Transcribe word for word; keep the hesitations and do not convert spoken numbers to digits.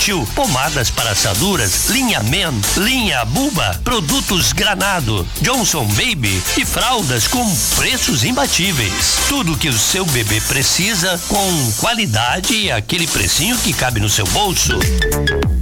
infantil, pomadas para assaduras, linha Men, linha Buba, produtos Granado, Johnson Baby e fraldas com preços imbatíveis. Tudo que o seu bebê precisa com qualidade e aquele precinho que cabe no seu bolso.